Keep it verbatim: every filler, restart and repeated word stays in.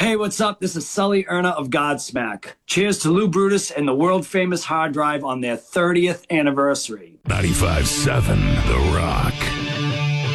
Hey, what's up? This is Sully Erna of Godsmack. Cheers to Lou Brutus and the world-famous hard drive on their thirtieth anniversary. ninety-five seven The Rock.